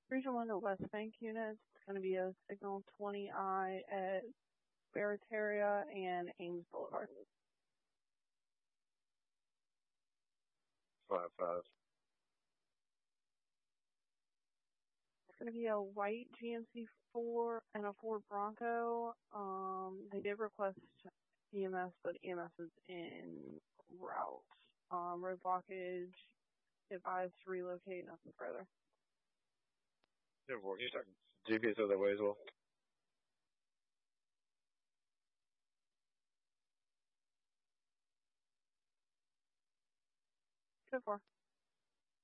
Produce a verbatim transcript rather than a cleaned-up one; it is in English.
Region one to West Bank units, it's going to be a signal twenty I at Barataria and Ames Boulevard. five five. It's going to be a white G M C four and a Ford Bronco. Um, they did request E M S, but E M S is in route. Um, road blockage, advised to relocate, nothing further. Yeah, well, you talking G P S other way as well? Good for.